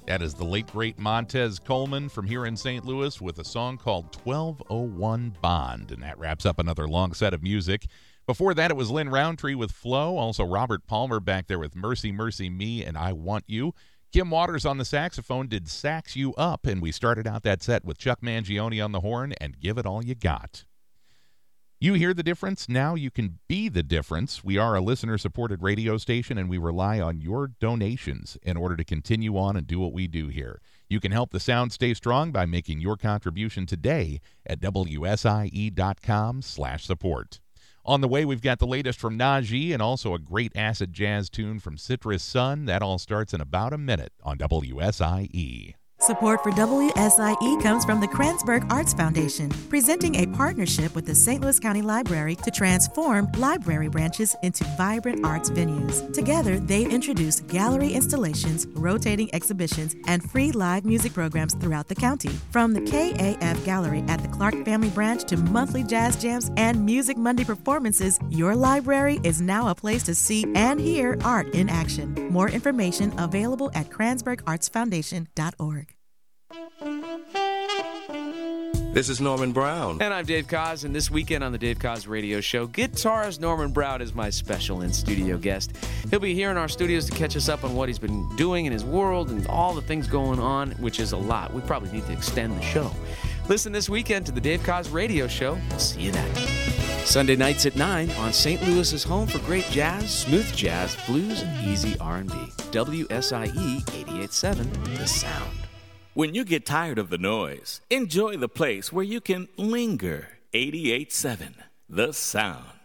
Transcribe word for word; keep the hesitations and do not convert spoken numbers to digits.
That is the late, great Montez Coleman from here in Saint Louis with a song called twelve oh one Bond. And that wraps up another long set of music. Before that, it was Lynn Roundtree with Flow. Also, Robert Palmer back there with Mercy, Mercy Me, and I Want You. Kim Waters on the saxophone did Sax You Up. And we started out that set with Chuck Mangione on the horn and Give It All You Got. You hear the difference? Now you can be the difference. We are a listener-supported radio station, and we rely on your donations in order to continue on and do what we do here. You can help the sound stay strong by making your contribution today at W S I E dot com slash support. On the way, we've got the latest from Najee and also a great acid jazz tune from Citrus Sun. That all starts in about a minute on W S I E. Support for W S I E comes from the Kranzberg Arts Foundation, presenting a partnership with the Saint Louis County Library to transform library branches into vibrant arts venues. Together, they've introduced gallery installations, rotating exhibitions, and free live music programs throughout the county. From the K A F Gallery at the Clark Family Branch to monthly jazz jams and Music Monday performances, your library is now a place to see and hear art in action. More information available at kranzberg arts foundation dot org. This is Norman Brown. And I'm Dave Koz, and this weekend on the Dave Koz Radio Show, guitarist Norman Brown is my special in-studio guest. He'll be here in our studios to catch us up on what he's been doing in his world and all the things going on, which is a lot. We probably need to extend the show. Listen this weekend to the Dave Koz Radio Show. We'll see you then. Sunday nights at nine on Saint Louis's home for great jazz, smooth jazz, blues, and easy R and B. W S I E eighty-eight point seven, The Sound. When you get tired of the noise, enjoy the place where you can linger. eighty-eight point seven, The Sound.